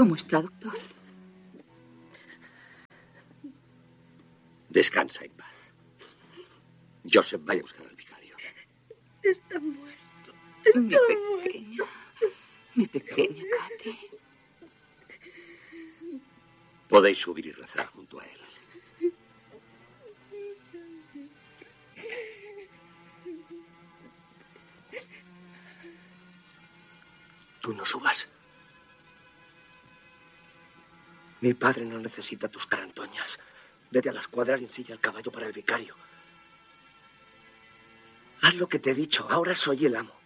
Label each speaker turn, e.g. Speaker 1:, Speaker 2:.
Speaker 1: ¿Cómo está, doctor?
Speaker 2: Descansa en paz. Joseph, vaya a buscar al vicario.
Speaker 3: Está muerto.
Speaker 1: Mi pequeña Katy.
Speaker 2: Podéis subir y rezar junto a él.
Speaker 4: Tú no subas. Mi padre no necesita tus carantoñas. Vete a las cuadras y ensilla el caballo para el vicario. Haz lo que te he dicho. Ahora soy el amo.